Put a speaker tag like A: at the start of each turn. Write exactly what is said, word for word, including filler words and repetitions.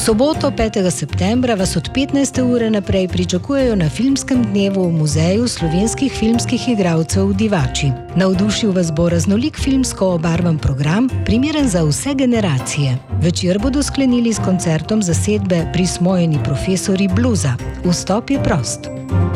A: soboto, petega septembra, vas od petnajste ure naprej pričakujejo na filmskem dnevu v Muzeju slovenskih filmskih igralcev v Divači. Navdušil vas bo raznolik filmsko obarvan program, primeren za vse generacije. Večer bodo sklenili s koncertom zasedbe Prismojeni profesori bluza. Vstop je prost.